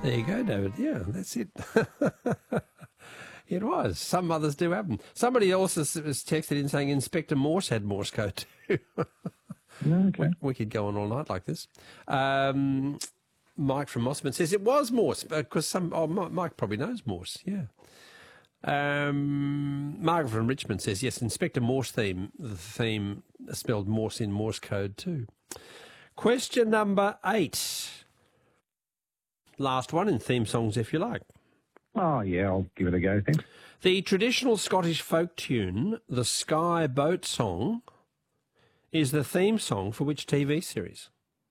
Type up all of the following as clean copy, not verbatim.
There you go, David. Yeah, that's it. It was. Some others do have them. Somebody else has texted in saying Inspector Morse had Morse code too. Okay. We could go on all night like this. Mike from Mossman says it was Morse because Mike probably knows Morse. Yeah. Margaret from Richmond says yes. Inspector Morse the theme spelled Morse in Morse code too. Question number 8. Last one in theme songs, if you like. Oh, yeah, I'll give it a go, thanks. The traditional Scottish folk tune, the Sky Boat Song, is the theme song for which TV series?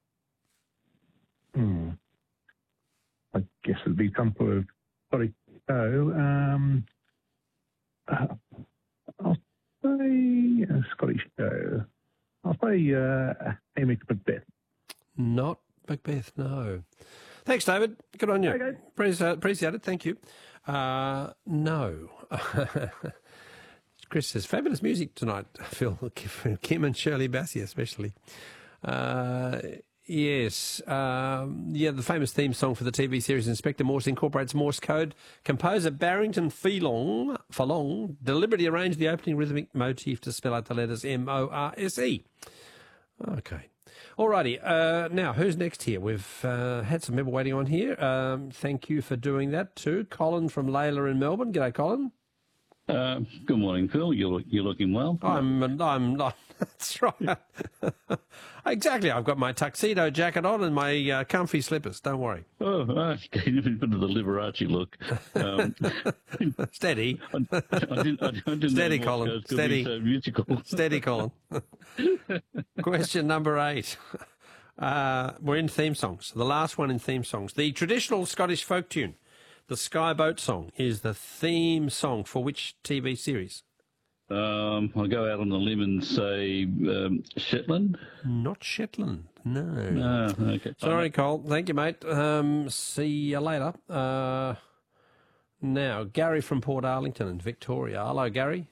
I guess it'd be some sort of Scottish show. I'll say a Scottish show. I'll say Hamish Macbeth. Not Macbeth, no. Thanks, David. Good on you. Okay. Appreciate it. Thank you. No. Chris says, fabulous music tonight, Phil. Kim and Shirley Bassey especially. Yes. The famous theme song for the TV series Inspector Morse incorporates Morse code. Composer Barrington Furlong deliberately arranged the opening rhythmic motif to spell out the letters M-O-R-S-E. Okay. Alrighty, now who's next here? We've had some people waiting on here. Thank you for doing that too. Colin from Layla in Melbourne. G'day, Colin. Good morning, Phil. You're looking well. I'm not. That's right. Exactly. I've got my tuxedo jacket on and my comfy slippers. Don't worry. Oh, okay. A bit of the Liberace look. Steady. I didn't Steady, know Colin. Morse could Steady. be so musical. Steady, Colin. Question number 8. We're in theme songs. The last one in theme songs. The traditional Scottish folk tune, the Sky Boat Song, is the theme song for which TV series? I'll go out on the limb and say Shetland. Not Shetland, no. Okay. Sorry, Cole. Thank you, mate. See you later. Now, Gary from Port Arlington in Victoria. Hello, Gary.